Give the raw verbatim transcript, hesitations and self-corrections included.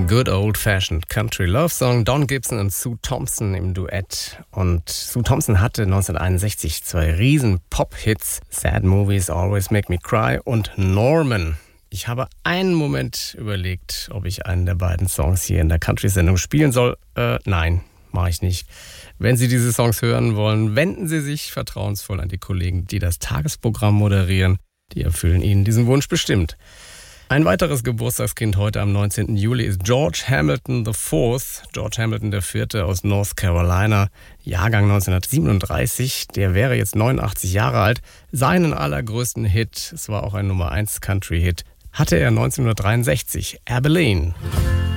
Ein good old-fashioned Country Love Song. Don Gibson und Sue Thompson im Duett. Und Sue Thompson hatte neunzehnhunderteinundsechzig zwei riesen Pop-Hits. Sad Movies Always Make Me Cry und Norman. Ich habe einen Moment überlegt, ob ich einen der beiden Songs hier in der Country-Sendung spielen soll. Äh, nein, mache ich nicht. Wenn Sie diese Songs hören wollen, wenden Sie sich vertrauensvoll an die Kollegen, die das Tagesprogramm moderieren. Die erfüllen Ihnen diesen Wunsch bestimmt. Ein weiteres Geburtstagskind heute am neunzehnten Juli ist George Hamilton der Vierte. George Hamilton der Vierte aus North Carolina, Jahrgang neunzehnhundertsiebenunddreißig. Der wäre jetzt neunundachtzig Jahre alt. Seinen allergrößten Hit, es war auch ein Nummer eins Country-Hit, hatte er neunzehnhundertdreiundsechzig, Abilene.